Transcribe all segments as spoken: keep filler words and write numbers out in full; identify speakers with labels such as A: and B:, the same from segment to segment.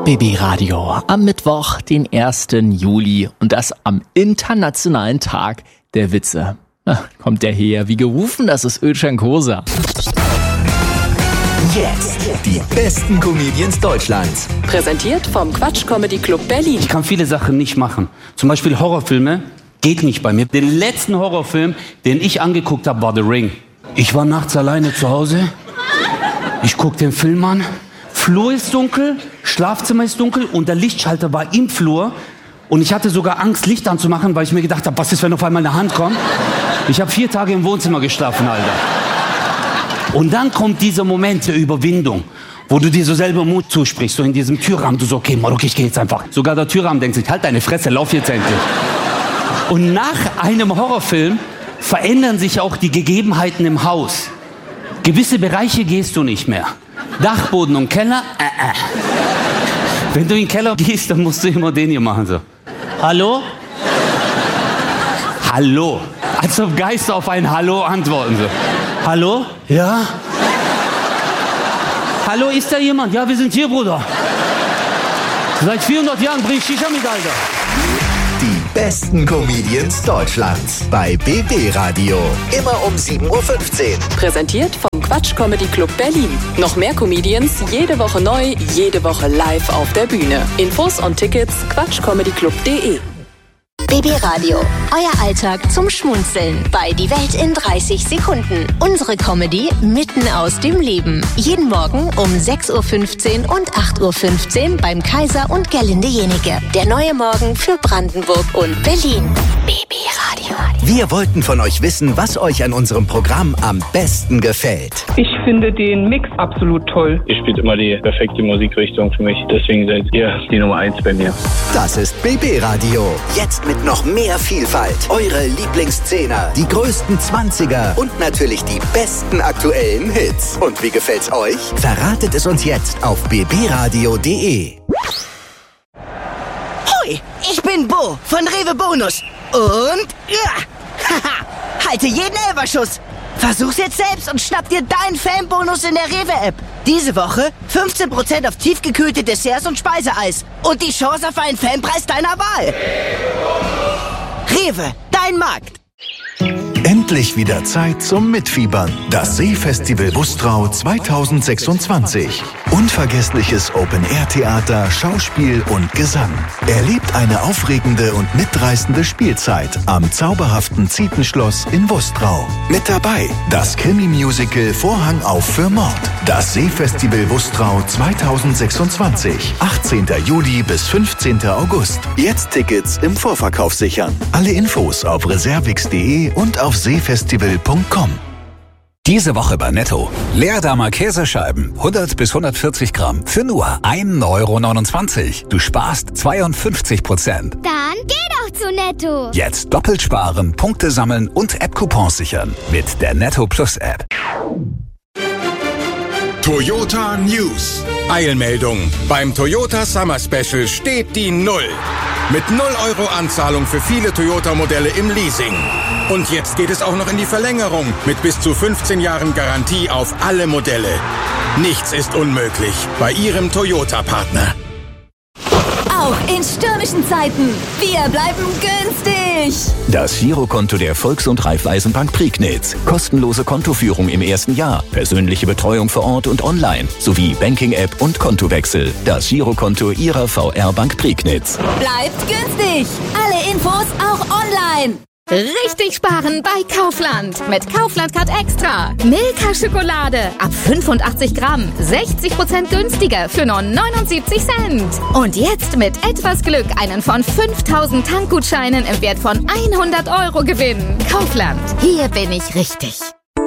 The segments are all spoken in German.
A: B B Radio am Mittwoch, den ersten Juli und das am Internationalen Tag der Witze. Na, kommt der her wie gerufen, das ist Özcan Kosa.
B: Jetzt die besten Comedians Deutschlands.
C: Präsentiert vom Quatsch Comedy Club Berlin.
D: Ich kann viele Sachen nicht machen. Zum Beispiel Horrorfilme, geht nicht bei mir. Den letzten Horrorfilm, den ich angeguckt habe, war The Ring. Ich war nachts alleine zu Hause. Ich guck den Film an. Flur ist dunkel, Schlafzimmer ist dunkel und der Lichtschalter war im Flur. Und ich hatte sogar Angst, Licht anzumachen, weil ich mir gedacht habe, was ist, wenn auf einmal eine Hand kommt? Ich habe vier Tage im Wohnzimmer geschlafen, Alter. Und dann kommt dieser Moment der Überwindung, wo du dir so selber Mut zusprichst, so in diesem Türrahmen. Du so, okay, Marok, ich gehe jetzt einfach. Sogar der Türrahmen denkt sich, halt deine Fresse, lauf jetzt endlich. Und nach einem Horrorfilm verändern sich auch die Gegebenheiten im Haus. Gewisse Bereiche gehst du nicht mehr. Dachboden und Keller, äh, äh. Wenn du in den Keller gehst, dann musst du immer den hier machen, so. Hallo? Hallo. Als ob Geister auf ein Hallo antworten, so. Hallo? Ja? Hallo, ist da jemand? Ja, wir sind hier, Bruder. Seit vierhundert Jahren bring ich Shisha mit, Alter.
B: Die besten Comedians Deutschlands bei B B Radio. Immer um sieben Uhr fünfzehn.
C: Präsentiert vom Quatsch Comedy Club Berlin. Noch mehr Comedians, jede Woche neu, jede Woche live auf der Bühne. Infos und Tickets quatschcomedyclub punkt de.
E: B B Radio, euer Alltag zum Schmunzeln bei Die Welt in dreißig Sekunden. Unsere Comedy mitten aus dem Leben. Jeden Morgen um sechs Uhr fünfzehn und acht Uhr fünfzehn beim Kaiser und Gerlinde Jenike. Der neue Morgen für Brandenburg und Berlin. B B Radio.
B: Wir wollten von euch wissen, was euch an unserem Programm am besten gefällt.
F: Ich finde den Mix absolut toll.
G: Ihr spielt immer die perfekte Musikrichtung für mich. Deswegen seid ihr die Nummer eins bei mir.
B: Das ist B B Radio. Jetzt mit noch mehr Vielfalt. Eure Lieblingsszene, die größten Zwanziger und natürlich die besten aktuellen Hits. Und wie gefällt's euch? Verratet es uns jetzt auf b b radio punkt de.
H: Hoi, ich bin Bo von Rewe Bonus. Und ja, haha, halte jeden Elferschuss. Versuch's jetzt selbst und schnapp dir deinen Fanbonus in der Rewe-App. Diese Woche fünfzehn Prozent auf tiefgekühlte Desserts und Speiseeis. Und die Chance auf einen Fanpreis deiner Wahl. Rewe, dein Markt.
I: Endlich wieder Zeit zum Mitfiebern. Das Seefestival Wustrau zweitausendsechsundzwanzig. Unvergessliches Open-Air-Theater, Schauspiel und Gesang. Erlebt eine aufregende und mitreißende Spielzeit am zauberhaften Zietenschloss in Wustrau. Mit dabei das Krimi-Musical Vorhang auf für Mord. Das Seefestival Wustrau zweitausendsechsundzwanzig. achtzehnten Juli bis fünfzehnten August. Jetzt Tickets im Vorverkauf sichern. Alle Infos auf reservix punkt de und auf seefestival punkt com.
J: Diese Woche bei Netto. Leerdammer Käsescheiben, hundert bis hundertvierzig Gramm, für nur ein Euro neunundzwanzig. Du sparst zweiundfünfzig Prozent.
K: Dann geh doch zu Netto.
J: Jetzt doppelt sparen, Punkte sammeln und App-Coupons sichern. Mit der Netto Plus App.
L: Toyota News. Eilmeldung. Beim Toyota Summer Special steht die Null. Mit null Euro Anzahlung für viele Toyota-Modelle im Leasing. Und jetzt geht es auch noch in die Verlängerung mit bis zu fünfzehn Jahren Garantie auf alle Modelle. Nichts ist unmöglich bei Ihrem Toyota-Partner.
M: Auch in stürmischen Zeiten. Wir bleiben günstig.
N: Das Girokonto der Volks- und Raiffeisenbank Prignitz. Kostenlose Kontoführung im ersten Jahr. Persönliche Betreuung vor Ort und online. Sowie Banking-App und Kontowechsel. Das Girokonto Ihrer V R-Bank Prignitz.
M: Bleibt günstig. Alle Infos auch online.
O: Richtig sparen bei Kaufland. Mit Kaufland Card Extra. Milka Schokolade ab fünfundachtzig Gramm. sechzig Prozent günstiger für nur neunundsiebzig Cent. Und jetzt mit etwas Glück einen von fünftausend Tankgutscheinen im Wert von hundert Euro gewinnen. Kaufland. Hier bin ich richtig.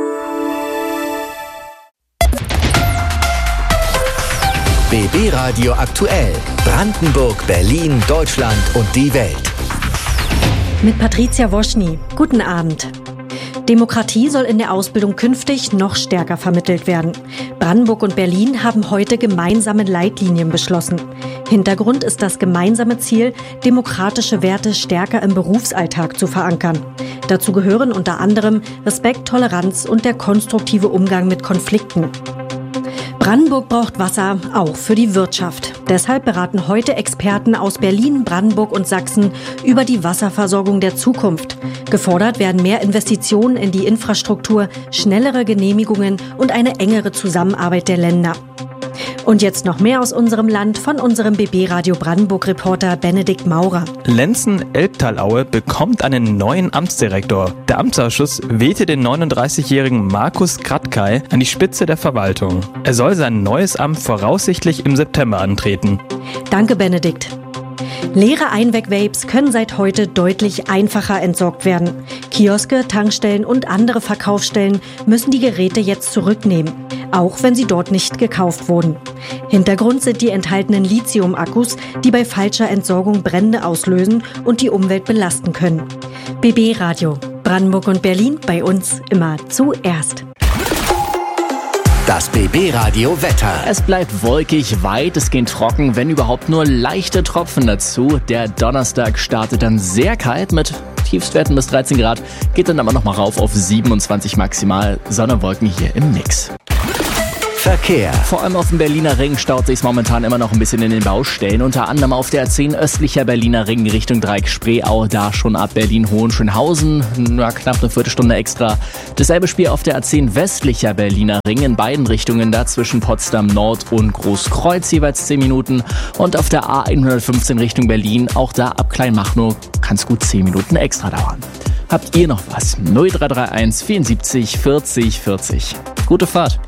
B: B B Radio aktuell. Brandenburg, Berlin, Deutschland und die Welt.
P: Mit Patricia Woschny. Guten Abend. Demokratie soll in der Ausbildung künftig noch stärker vermittelt werden. Brandenburg und Berlin haben heute gemeinsame Leitlinien beschlossen. Hintergrund ist das gemeinsame Ziel, demokratische Werte stärker im Berufsalltag zu verankern. Dazu gehören unter anderem Respekt, Toleranz und der konstruktive Umgang mit Konflikten. Brandenburg braucht Wasser, auch für die Wirtschaft. Deshalb beraten heute Experten aus Berlin, Brandenburg und Sachsen über die Wasserversorgung der Zukunft. Gefordert werden mehr Investitionen in die Infrastruktur, schnellere Genehmigungen und eine engere Zusammenarbeit der Länder. Und jetzt noch mehr aus unserem Land von unserem B B-Radio Brandenburg-Reporter Benedikt Maurer.
Q: Lenzen-Elbtalaue bekommt einen neuen Amtsdirektor. Der Amtsausschuss wählte den neununddreißigjährigen Markus Kratkay an die Spitze der Verwaltung. Er soll sein neues Amt voraussichtlich im September antreten.
P: Danke, Benedikt. Leere Einweg-Vapes können seit heute deutlich einfacher entsorgt werden. Kioske, Tankstellen und andere Verkaufsstellen müssen die Geräte jetzt zurücknehmen, auch wenn sie dort nicht gekauft wurden. Hintergrund sind die enthaltenen Lithium-Akkus, die bei falscher Entsorgung Brände auslösen und die Umwelt belasten können. B B-Radio, Brandenburg und Berlin, bei uns immer zuerst.
B: Das B B-Radio Wetter.
A: Es bleibt wolkig, weitestgehend trocken, wenn überhaupt nur leichte Tropfen dazu. Der Donnerstag startet dann sehr kalt mit Tiefstwerten bis dreizehn Grad, geht dann aber nochmal rauf auf siebenundzwanzig maximal. Sonne, Wolken hier im Mix.
B: Verkehr.
A: Vor allem auf dem Berliner Ring staut sich momentan immer noch ein bisschen in den Baustellen. Unter anderem auf der A zehn östlicher Berliner Ring Richtung Dreieck-Spreeau, da schon ab Berlin-Hohenschönhausen, na, knapp eine Viertelstunde extra. Dasselbe Spiel auf der A zehn westlicher Berliner Ring in beiden Richtungen, da zwischen Potsdam Nord und Großkreuz jeweils zehn Minuten. Und auf der A hundertfünfzehn Richtung Berlin, auch da ab Kleinmachnow, kann es gut zehn Minuten extra dauern. Habt ihr noch was? null drei drei eins vierundsiebzig vierzig vierzig. Gute Fahrt.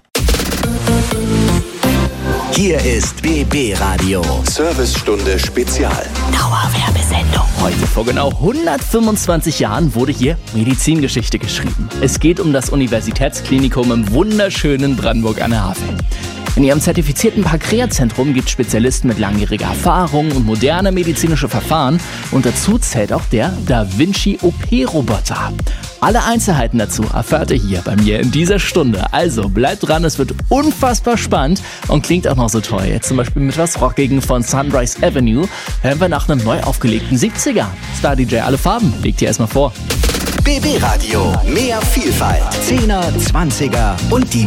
B: Hier ist B B-Radio. Servicestunde Spezial.
A: Dauerwerbesendung. Heute vor genau hundertfünfundzwanzig Jahren wurde hier Medizingeschichte geschrieben. Es geht um das Universitätsklinikum im wunderschönen Brandenburg an der Havel. In ihrem zertifizierten Pankreaszentrum gibt es Spezialisten mit langjähriger Erfahrung und moderne medizinische Verfahren. Und dazu zählt auch der Da Vinci-O P-Roboter. Alle Einzelheiten dazu erfahrt ihr hier bei mir in dieser Stunde. Also bleibt dran, es wird unfassbar spannend und klingt auch noch so toll. Jetzt zum Beispiel mit was Rockigem von Sunrise Avenue hören wir nach einem neu aufgelegten siebziger. Star D J Alle Farben legt hier erstmal vor.
B: B B-Radio. Mehr Vielfalt. Zehner, Zwanziger und die